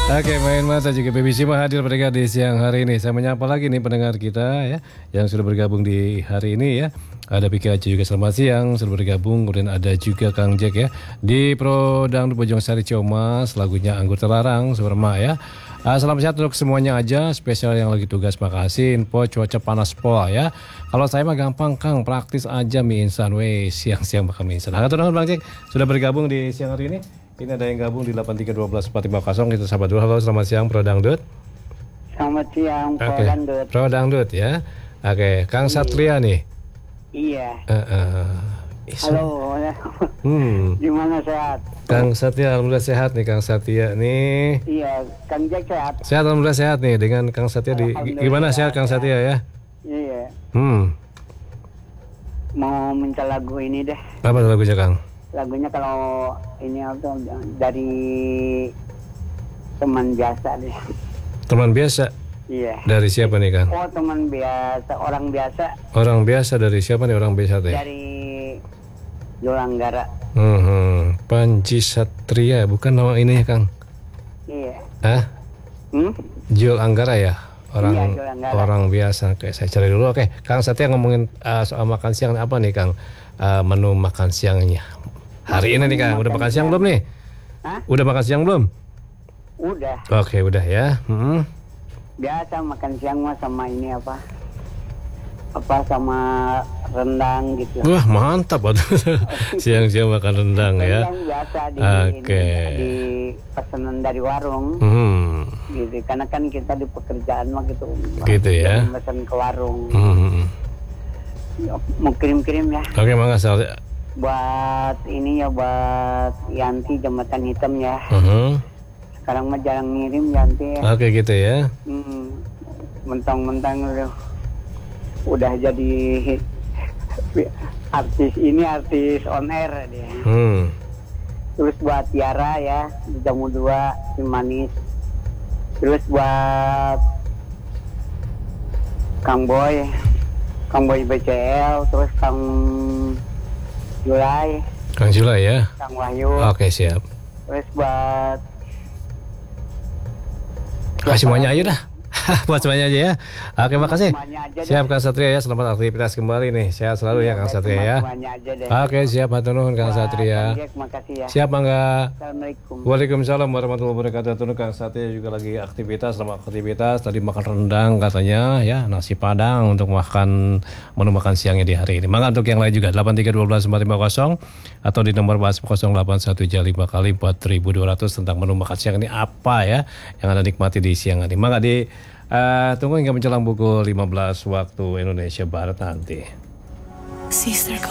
Oke, main mata juga Baby Sima hadir pada di siang hari ini. Saya menyapa lagi nih pendengar kita ya yang sudah bergabung di hari ini ya. Ada Piki Aci juga selamat siang sudah bergabung. Kemudian ada juga Kang Jack ya di Pro Dangdut Bojong Sari Ciamas, lagunya Anggur Terlarang Superma ya. Selamat siang untuk semuanya aja, spesial yang lagi tugas makasih. Info cuaca panas pola ya. Kalau saya mah gampang Kang, praktis aja mie instan. Weh, siang-siang makan mie instan. Halo Bang Jack sudah bergabung di siang hari ini. Ini ada yang gabung di 8312450 itu sahabat dulu. Halo selamat siang Pro Dangdut. Selamat siang Pro Dangdut. Pro Dangdut ya. Oke, Kang Satria nih. Iya. Halo. Gimana sehat? Kang Satria alhamdulillah sehat nih Kang Satria nih. Iya, Kang Jack sehat. Sehat alhamdulillah sehat nih dengan Kang Satria di gimana sehat Kang Satria ya? Iya. Mau minta lagu ini deh. Apa lagunya Kang? Lagunya kalau ini apa dari teman biasa deh. Teman biasa? Iya. Dari siapa nih Kang? Oh teman biasa, orang biasa. Orang biasa dari siapa nih orang biasa teh? Dari Jolanggara. Panji Satria bukan nama ini ya Kang? Iya. Jul Anggara ya? Iya, Jul Anggara. Orang biasa. Oke, saya cari dulu. Oke, Kang Satria ngomongin soal makan siang apa nih Kang? Menu makan siangnya hari ini nih Kang, udah makan siang belum nih? Hah? Udah makan siang belum? Udah. Oke, udah ya. Biasa makan siang mah sama ini apa sama rendang gitu. Wah mantap siang-siang makan rendang ya. Rendang biasa di pesanan dari warung. Gitu, karena kan kita di pekerjaan mah gitu. Gitu ya. Pesan ke warung. Mau kirim-kirim ya. Oke, makasih. Buat ini ya, buat Yanti Jembatan Hitam ya. Sekarang mah jarang ngirim Yanti ya. Oke gitu ya. Mentang-mentang udah jadi artis on air dia. Terus buat Tiara ya di Jamu 2 si Manis. Terus buat Kang Boy BCL, terus Kang Julai. Kang Julai ya. Kang Wahyu. Oke siap. Terus buat semuanya aja dah. Buat semuanya aja ya. Oke, makasih. Siap Kang Satria ya, selamat aktivitas kembali nih. Sehat selalu ya Kang Satria ya. Oke, siap hatur nuhun Kang Satria. Siap Mangga. Assalamualaikum. Waalaikumsalam warahmatullahi wabarakatuh. Kang Satria juga lagi aktivitas, selamat aktivitas. Tadi makan rendang katanya ya, nasi padang untuk menu makan siangnya di hari ini. Mangga untuk yang lain juga 8312450 atau di nomor WhatsApp 081 kali 4200 tentang menu makan siang ini apa ya yang Anda nikmati di siang hari. Mangga di tunggu hingga menjelang pukul 15 waktu Indonesia Barat nanti.